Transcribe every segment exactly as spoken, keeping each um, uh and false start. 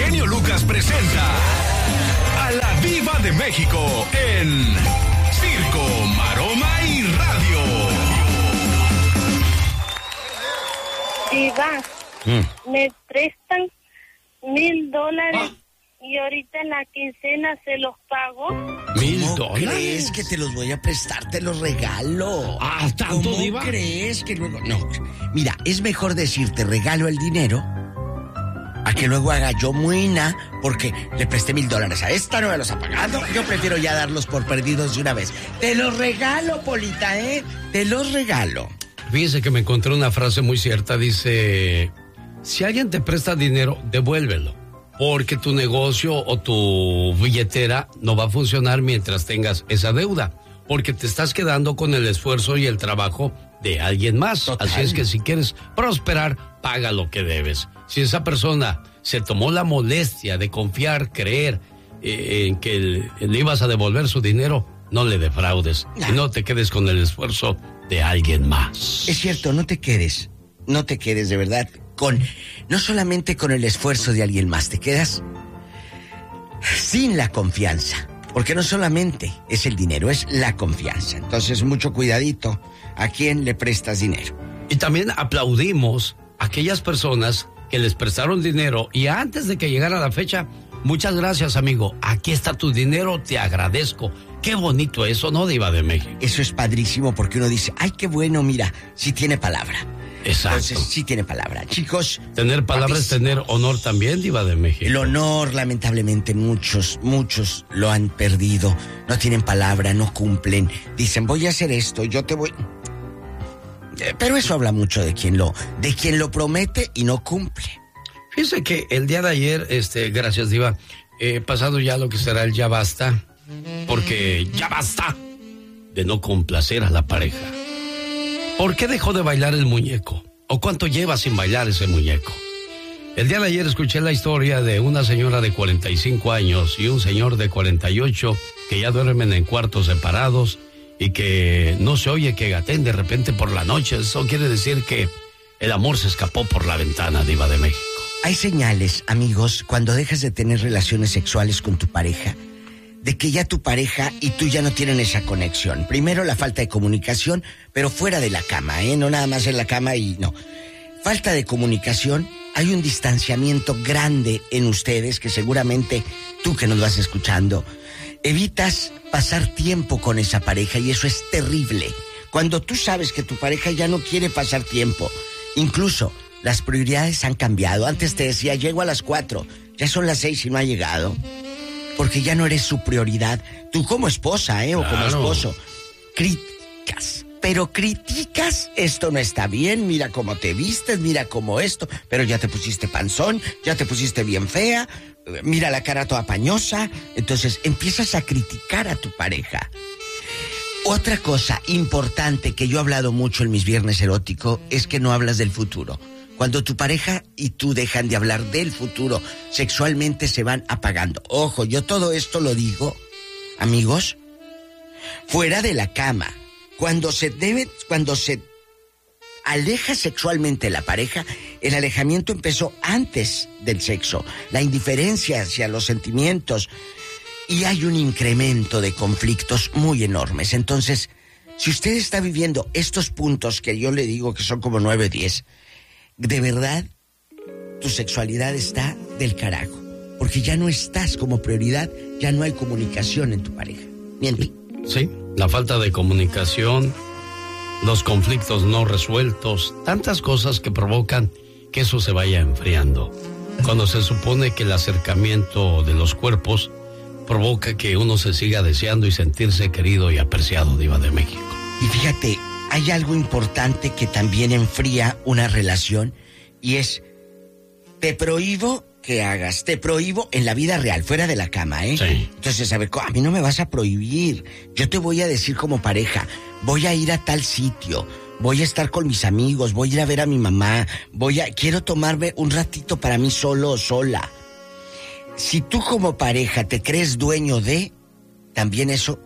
genio Lucas presenta a la Diva de México en Circo, Maroma y Radio. Diva, mm. me prestan mil dólares ah. y ahorita en la quincena se los pago. ¿Mil dólares? ¿Crees que te los voy a prestar? Te los regalo. Ah, ¿tanto, ¿Cómo Diva? crees que luego...? No, mira, es mejor decir te regalo el dinero a que luego haga yo muina porque le presté mil dólares a esta, no me los ha pagado. Yo prefiero ya darlos por perdidos de una vez. Te los regalo, Polita, ¿eh? Te los regalo. Fíjese que me encontré una frase muy cierta, dice... Si alguien te presta dinero, devuélvelo, porque tu negocio o tu billetera no va a funcionar mientras tengas esa deuda, porque te estás quedando con el esfuerzo y el trabajo de alguien más. Total. Así es que si quieres prosperar, paga lo que debes. Si esa persona se tomó la molestia de confiar, creer eh, en que le, le ibas a devolver su dinero, no le defraudes nah. y no te quedes con el esfuerzo de alguien más. Es cierto, no te quedes, no te quedes de verdad. Con, no solamente con el esfuerzo de alguien más, te quedas sin la confianza, porque no solamente es el dinero, es la confianza. Entonces, mucho cuidadito a quién le prestas dinero. Y también aplaudimos a aquellas personas que les prestaron dinero y antes de que llegara la fecha, muchas gracias, amigo, aquí está tu dinero, te agradezco. Qué bonito eso, ¿no, Diva de México? Eso es padrísimo porque uno dice, ay, qué bueno, mira, sí tiene palabra. Exacto. Entonces, sí tiene palabra. Chicos... Tener palabra es tener honor también, Diva de México. El honor, lamentablemente, muchos, muchos lo han perdido. No tienen palabra, no cumplen. Dicen, voy a hacer esto, yo te voy... Pero eso habla mucho de quien lo, de quien lo promete y no cumple. Fíjese que el día de ayer, este, gracias, Diva, he pasado ya lo que será el ya basta, porque ya basta de no complacer a la pareja. ¿Por qué dejó de bailar el muñeco? ¿O cuánto lleva sin bailar ese muñeco? El día de ayer escuché la historia de una señora de cuarenta y cinco años y un señor de cuarenta y ocho que ya duermen en cuartos separados y que no se oye que gateen de repente por la noche. Eso quiere decir que el amor se escapó por la ventana, Diva de México. Hay señales, amigos, cuando dejas de tener relaciones sexuales con tu pareja, de que ya tu pareja y tú ya no tienen esa conexión. Primero, la falta de comunicación, pero fuera de la cama, ¿eh? No nada más en la cama y no. Falta de comunicación, hay un distanciamiento grande en ustedes que seguramente tú que nos vas escuchando, evitas pasar tiempo con esa pareja y eso es terrible. Cuando tú sabes que tu pareja ya no quiere pasar tiempo, incluso las prioridades han cambiado. Antes te decía, llego a las cuatro, ya son las seis y no ha llegado. Porque ya no eres su prioridad. Tú como esposa, ¿eh? O claro. como esposo. Criticas. Pero criticas, esto no está bien, mira cómo te vistes, mira cómo esto, pero ya te pusiste panzón, ya te pusiste bien fea, mira la cara toda pañosa. Entonces empiezas a criticar a tu pareja. Otra cosa importante que yo he hablado mucho en mis viernes erótico es que no hablas del futuro. Cuando tu pareja y tú dejan de hablar del futuro, sexualmente se van apagando. Ojo, yo todo esto lo digo, amigos, fuera de la cama. Cuando se debe, cuando se aleja sexualmente la pareja, el alejamiento empezó antes del sexo. La indiferencia hacia los sentimientos. Y hay un incremento de conflictos muy enormes. Entonces, si usted está viviendo estos puntos que yo le digo que son como nueve o diez... de verdad, tu sexualidad está del carajo. Porque ya no estás como prioridad, ya no hay comunicación en tu pareja. ¿Miente? Sí, la falta de comunicación, los conflictos no resueltos, tantas cosas que provocan que eso se vaya enfriando. Cuando se supone que el acercamiento de los cuerpos provoca que uno se siga deseando y sentirse querido y apreciado, Diva de México. Y fíjate, hay algo importante que también enfría una relación y es, te prohíbo que hagas, te prohíbo en la vida real, fuera de la cama, ¿eh? Sí. Entonces, a ver, a mí no me vas a prohibir, yo te voy a decir como pareja, voy a ir a tal sitio, voy a estar con mis amigos, voy a ir a ver a mi mamá, voy a, quiero tomarme un ratito para mí solo o sola. Si tú como pareja te crees dueño de, también eso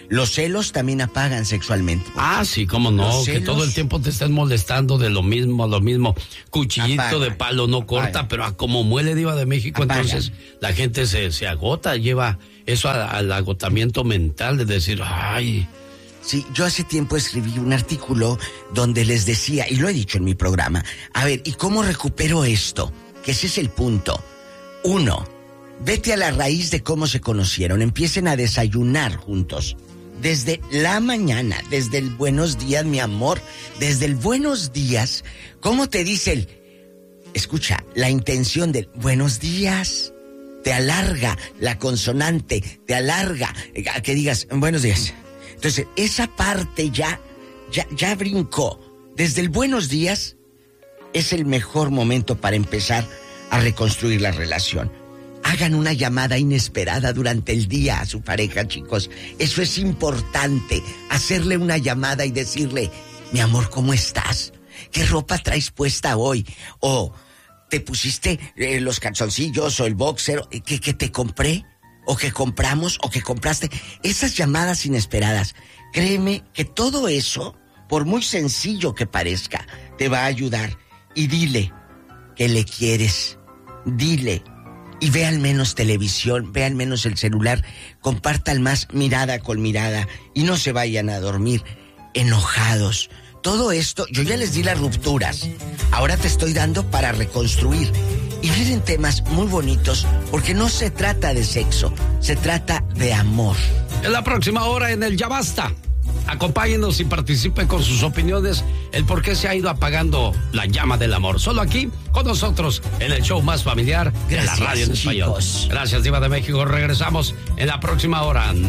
Los celos también apagan sexualmente. Ah, sí, cómo no, que todo el tiempo te estén molestando de lo mismo, lo mismo. Cuchillito apaga. De palo no corta, apaga. Pero a como muele Diva de México, apaga. Entonces la gente se, se agota, lleva eso a, al agotamiento mental de decir, ay... Sí, yo hace tiempo escribí un artículo donde les decía, y lo he dicho en mi programa, a ver, ¿y cómo recupero esto? Que ese es el punto. Uno, vete a la raíz de cómo se conocieron, empiecen a desayunar juntos. Desde la mañana, desde el buenos días, mi amor, desde el buenos días, ¿cómo te dice el... Escucha, la intención del buenos días te alarga la consonante, te alarga a que digas buenos días. Entonces, esa parte ya, ya, ya brincó. Desde el buenos días es el mejor momento para empezar a reconstruir la relación. Hagan una llamada inesperada durante el día a su pareja, chicos. Eso es importante. Hacerle una llamada y decirle, mi amor, ¿cómo estás? ¿Qué ropa traes puesta hoy? O te pusiste eh, los calzoncillos o el boxer que, que te compré. O que compramos, o que compraste. Esas llamadas inesperadas, créeme que todo eso, por muy sencillo que parezca, te va a ayudar. Y dile que le quieres. Dile. Y ve al menos televisión, ve al menos el celular. Compartan más mirada con mirada. Y no se vayan a dormir enojados. Todo esto, yo ya les di las rupturas. Ahora te estoy dando para reconstruir. Y vienen temas muy bonitos, porque no se trata de sexo, se trata de amor. En la próxima hora en el Ya Basta, acompáñenos y participen con sus opiniones, el por qué se ha ido apagando la llama del amor. Solo aquí, con nosotros, en el show más familiar de la radio en español. Gracias, Diva de México. Regresamos en la próxima hora.